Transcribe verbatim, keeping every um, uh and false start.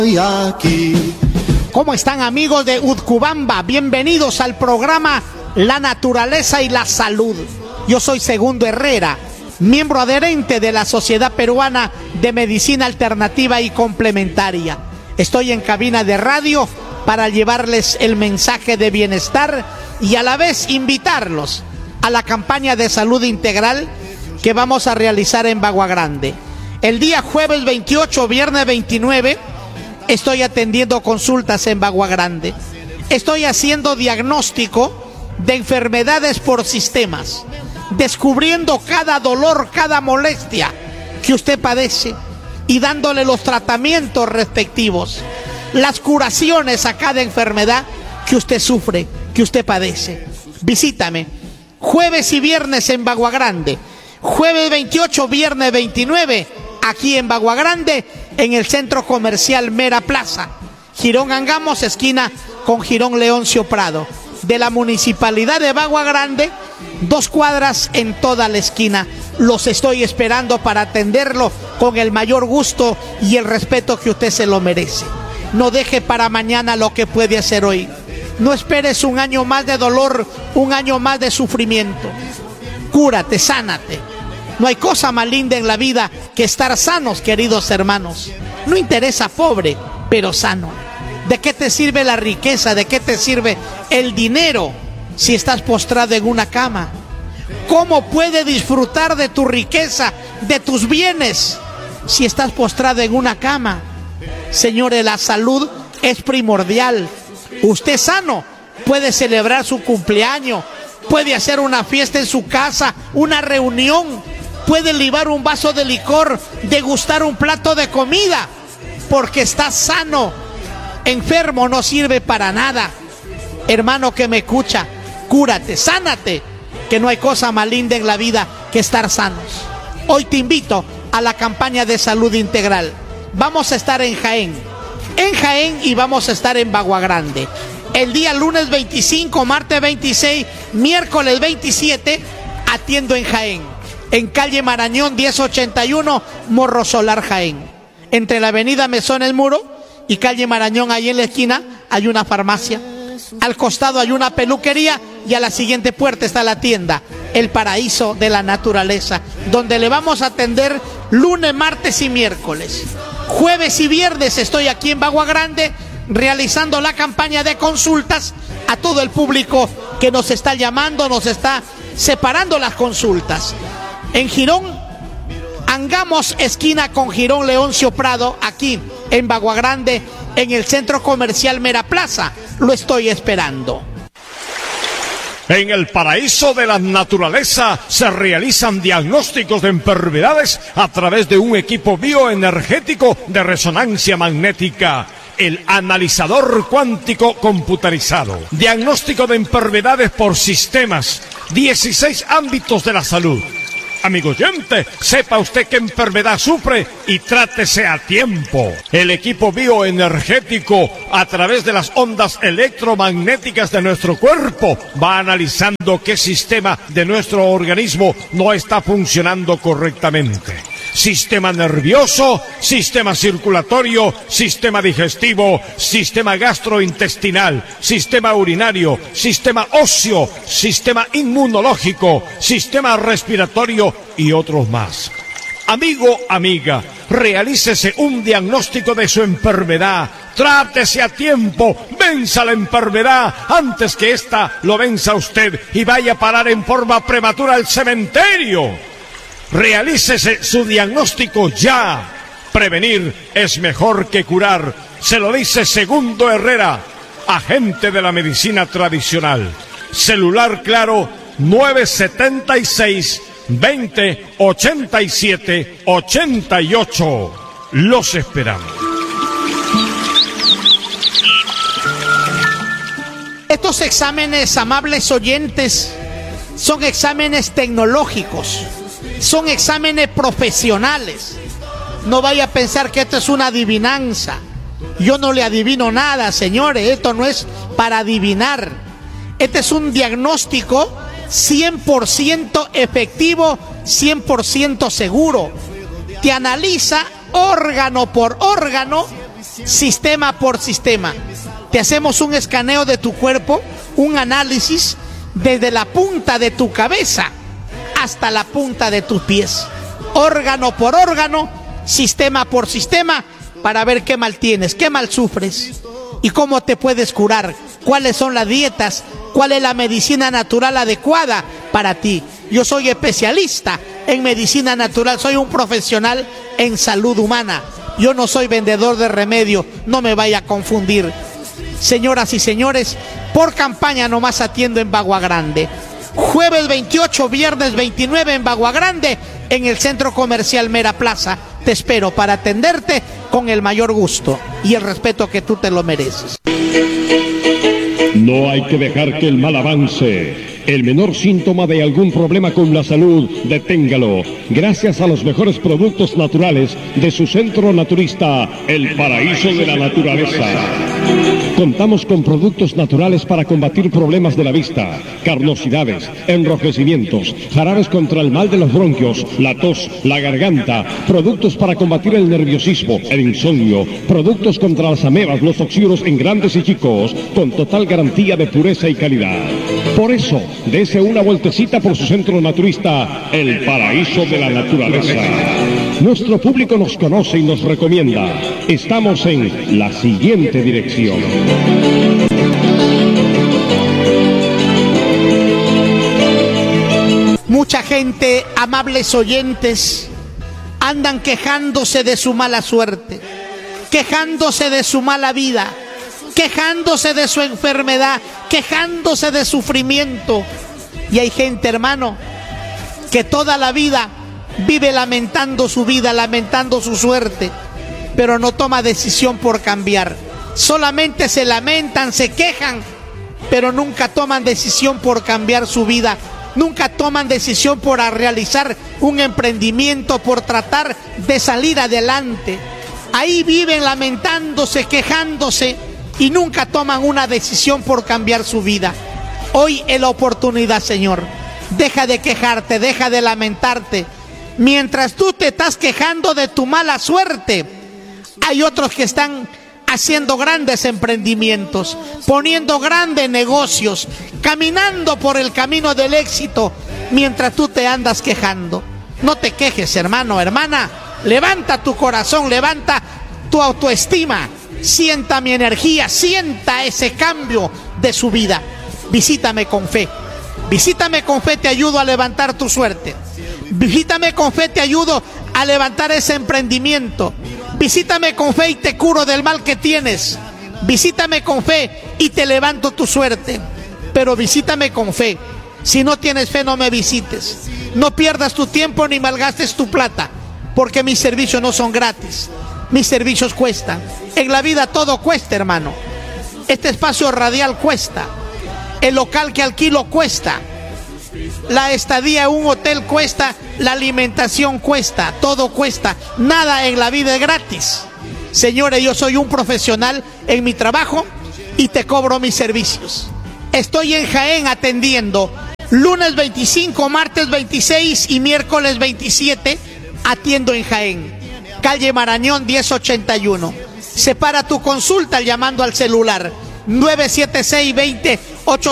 Aquí. ¿Cómo están, amigos de Utcubamba? Bienvenidos al programa La Naturaleza y la Salud. Yo soy Segundo Herrera, miembro adherente de la Sociedad Peruana de Medicina Alternativa y Complementaria. Estoy en cabina de radio para llevarles el mensaje de bienestar y a la vez invitarlos a la campaña de salud integral que vamos a realizar en Bagua Grande. El día jueves veintiocho, viernes veintinueve, estoy atendiendo consultas en Bagua Grande. Estoy haciendo diagnóstico de enfermedades por sistemas, descubriendo cada dolor, cada molestia que usted padece y dándole los tratamientos respectivos, las curaciones a cada enfermedad que usted sufre, que usted padece. Visítame jueves y viernes en Bagua Grande, jueves veintiocho, viernes veintinueve, aquí en Bagua Grande, en el Centro Comercial Mera Plaza, Girón Angamos, esquina con Girón Leoncio Prado, de la Municipalidad de Bagua Grande, dos cuadras en toda la esquina. Los estoy esperando para atenderlo con el mayor gusto y el respeto que usted se lo merece. No deje para mañana lo que puede hacer hoy. No esperes un año más de dolor, un año más de sufrimiento. Cúrate, sánate. No hay cosa más linda en la vida que estar sanos, queridos hermanos. No interesa pobre, pero sano. ¿De qué te sirve la riqueza? ¿De qué te sirve el dinero si estás postrado en una cama? ¿Cómo puedes disfrutar de tu riqueza, de tus bienes, si estás postrado en una cama? Señores, la salud es primordial. Usted sano puede celebrar su cumpleaños, puede hacer una fiesta en su casa, una reunión, puede libar un vaso de licor, degustar un plato de comida, porque está sano. Enfermo no sirve para nada. Hermano que me escucha, cúrate, sánate, que no hay cosa más linda en la vida que estar sanos. Hoy te invito a la campaña de salud integral. Vamos a estar en Jaén, en Jaén y vamos a estar en Bagua Grande. El día lunes veinticinco, martes veintiséis, miércoles veintisiete, atiendo en Jaén, en calle Marañón diez ochenta y uno, Morro Solar, Jaén. Entre la avenida Mesones Muro y calle Marañón, ahí en la esquina, hay una farmacia. Al costado hay una peluquería y a la siguiente puerta está la tienda El Paraíso de la Naturaleza, donde le vamos a atender lunes, martes y miércoles. Jueves y viernes estoy aquí en Bagua Grande realizando la campaña de consultas a todo el público que nos está llamando, nos está separando las consultas. En Girón Angamos, esquina con Girón Leoncio Prado, aquí en Bagua Grande, en el Centro Comercial Mera Plaza. Lo estoy esperando. En el Paraíso de la Naturaleza se realizan diagnósticos de enfermedades a través de un equipo bioenergético de resonancia magnética. El analizador cuántico computarizado. Diagnóstico de enfermedades por sistemas. dieciséis ámbitos de la salud. Amigo oyente, sepa usted qué enfermedad sufre y trátese a tiempo. El equipo bioenergético, a través de las ondas electromagnéticas de nuestro cuerpo, va analizando qué sistema de nuestro organismo no está funcionando correctamente. Sistema nervioso, sistema circulatorio, sistema digestivo, sistema gastrointestinal, sistema urinario, sistema óseo, sistema inmunológico, sistema respiratorio y otros más. Amigo, amiga, realícese un diagnóstico de su enfermedad, trátese a tiempo, venza la enfermedad antes que ésta lo venza a usted y vaya a parar en forma prematura al cementerio. Realícese su diagnóstico ya. Prevenir es mejor que curar. Se lo dice Segundo Herrera, agente de la medicina tradicional. Celular claro nueve setenta y seis, veinte, ochenta y siete, ochenta y ocho. Los esperamos. Estos exámenes, amables oyentes, son exámenes tecnológicos. Son exámenes profesionales. No vaya a pensar que esto es una adivinanza. Yo no le adivino nada, señores. Esto no es para adivinar. Este es un diagnóstico cien por ciento efectivo, cien por ciento seguro. Te analiza órgano por órgano sistema por sistema. Te hacemos un escaneo de tu cuerpo, un análisis desde la punta de tu cabeza hasta la punta de tus pies, órgano por órgano, sistema por sistema, para ver qué mal tienes, qué mal sufres y cómo te puedes curar, cuáles son las dietas, cuál es la medicina natural adecuada para ti. Yo soy especialista en medicina natural, soy un profesional en salud humana. Yo no soy vendedor de remedio, no me vaya a confundir. Señoras y señores, por campaña nomás atiendo en Bagua Grande. Jueves veintiocho, viernes veintinueve en Bagua Grande, en el Centro Comercial Mera Plaza. Te espero para atenderte con el mayor gusto y el respeto que tú te lo mereces. No hay que dejar que el mal avance. El menor síntoma de algún problema con la salud, deténgalo. Gracias a los mejores productos naturales de su centro naturista, El Paraíso de la Naturaleza. Contamos con productos naturales para combatir problemas de la vista, carnosidades, enrojecimientos, jarabes contra el mal de los bronquios, la tos, la garganta, productos para combatir el nerviosismo, el insomnio, productos contra las amebas, los oxíoros en grandes y chicos, con total garantía de pureza y calidad. Por eso, dese una vueltecita por su centro naturista, El Paraíso de la Naturaleza. Nuestro público nos conoce y nos recomienda. Estamos en la siguiente dirección. Mucha gente, amables oyentes, andan quejándose de su mala suerte, quejándose de su mala vida, quejándose de su enfermedad, quejándose de sufrimiento. Y hay gente, hermano, que toda la vida vive lamentando su vida, lamentando su suerte, pero no toma decisión por cambiar. Solamente se lamentan, se quejan, pero nunca toman decisión por cambiar su vida. Nunca toman decisión por realizar un emprendimiento, por tratar de salir adelante. Ahí viven lamentándose, quejándose, y nunca toman una decisión por cambiar su vida. Hoy es la oportunidad, Señor. Deja de quejarte, deja de lamentarte. Mientras tú te estás quejando de tu mala suerte, hay otros que están haciendo grandes emprendimientos, poniendo grandes negocios, caminando por el camino del éxito, mientras tú te andas quejando. No te quejes, hermano, hermana. Levanta tu corazón, levanta tu autoestima. Sienta mi energía, sienta ese cambio de su vida. Visítame con fe. Visítame con fe, te ayudo a levantar tu suerte. Visítame con fe, te ayudo a levantar ese emprendimiento. Visítame con fe y te curo del mal que tienes. Visítame con fe y te levanto tu suerte. Pero visítame con fe. Si no tienes fe, no me visites. No pierdas tu tiempo ni malgastes tu plata, porque mis servicios no son gratis. Mis servicios cuestan. En la vida todo cuesta, hermano. Este espacio radial cuesta. El local que alquilo cuesta. La estadía en un hotel cuesta. La alimentación cuesta. Todo cuesta. Nada en la vida es gratis. Señores, yo soy un profesional en mi trabajo y te cobro mis servicios. Estoy en Jaén atendiendo. Lunes veinticinco, martes veintiséis y miércoles veintisiete atiendo en Jaén. Calle Marañón diez ochenta y uno. Separa tu consulta llamando al celular nueve siete seis, veinte,